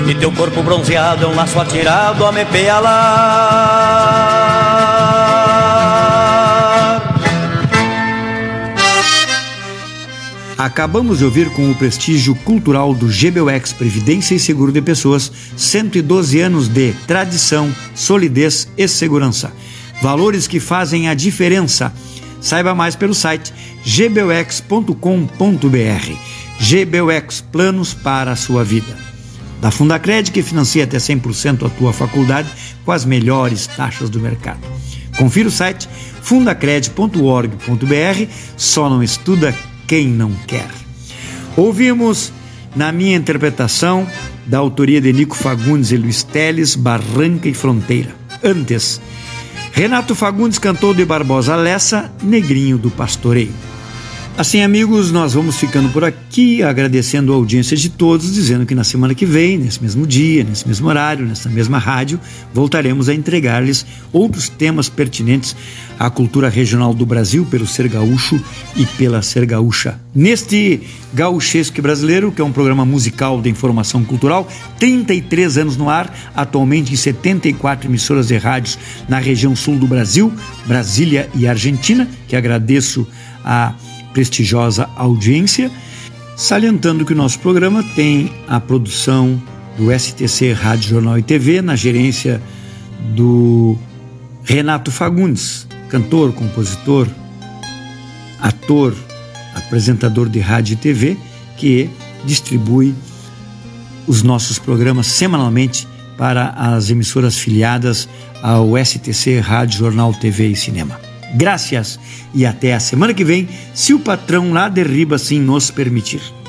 e teu corpo bronzeado é um laço atirado a me pealar. Acabamos de ouvir com o prestígio cultural do GBUX Previdência e Seguro de Pessoas, 112 anos de tradição, solidez e segurança. Valores que fazem a diferença. Saiba mais pelo site gbux.com.br. GBUX, planos para a sua vida. Da Fundacred, que financia até 100% a tua faculdade com as melhores taxas do mercado. Confira o site fundacred.org.br. Só não estuda quem não quer. Ouvimos, na minha interpretação, da autoria de Nico Fagundes e Luiz Teles, Barranca e Fronteira. Antes, Renato Fagundes cantou de Barbosa Lessa, Negrinho do Pastoreio. Assim, amigos, nós vamos ficando por aqui, agradecendo a audiência de todos, dizendo que na semana que vem, nesse mesmo dia, nesse mesmo horário, nessa mesma rádio, voltaremos a entregar-lhes outros temas pertinentes à cultura regional do Brasil, pelo Ser Gaúcho e pela Ser Gaúcha. Neste Gaúchesque Brasileiro, que é um programa musical de informação cultural, 33 anos no ar, atualmente em 74 emissoras de rádios na região sul do Brasil, Brasília e Argentina, que agradeço a prestigiosa audiência, salientando que o nosso programa tem a produção do STC Rádio Jornal e TV, na gerência do Renato Fagundes, cantor, compositor, ator, apresentador de rádio e TV, que distribui os nossos programas semanalmente para as emissoras filiadas ao STC Rádio Jornal, TV e Cinema. Graças e até a semana que vem, se o patrão lá de riba assim nos permitir.